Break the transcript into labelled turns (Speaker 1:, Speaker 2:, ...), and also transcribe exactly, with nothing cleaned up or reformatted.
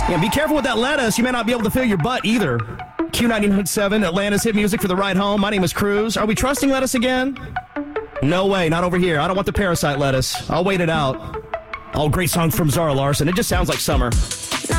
Speaker 1: Yeah, be careful with that lettuce. You may not be able to fill your butt either. Q ninety-nine point seven, Atlanta's hit music for the ride home. My name is Cruz. Are we trusting lettuce again? No way, not over here. I don't want the parasite lettuce. I'll wait it out. Oh, great song from Zara Larson. It just sounds like summer.